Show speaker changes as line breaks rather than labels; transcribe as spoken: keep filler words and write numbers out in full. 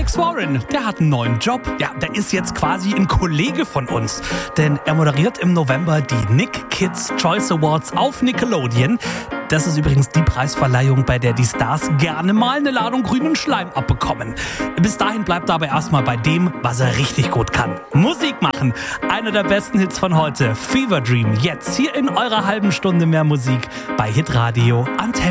Alex Warren, der hat einen neuen Job. Ja, der ist jetzt quasi ein Kollege von uns. Denn er moderiert im November die Nick Kids Choice Awards auf Nickelodeon. Das ist übrigens die Preisverleihung, bei der die Stars gerne mal eine Ladung grünen Schleim abbekommen. Bis dahin bleibt er aber erstmal bei dem, was er richtig gut kann. Musik machen. Einer der besten Hits von heute. Fever Dream. Jetzt hier in eurer halben Stunde mehr Musik bei Hitradio Antenne.